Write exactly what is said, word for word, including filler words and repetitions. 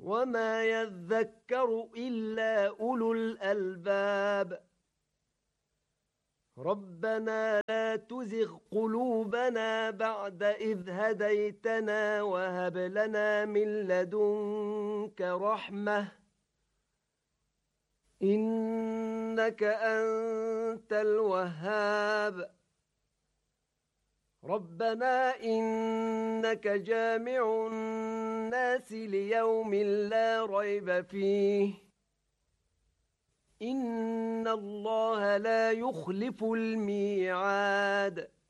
وما يذكر إلا أولو الألباب ربنا لا تزغ قلوبنا بعد إذ هديتنا وهب لنا من لدنك رحمة إنك أنت الوهاب ربنا إنك جامع الناس ليوم لا ريب فيه إن الله لا يخلف الميعاد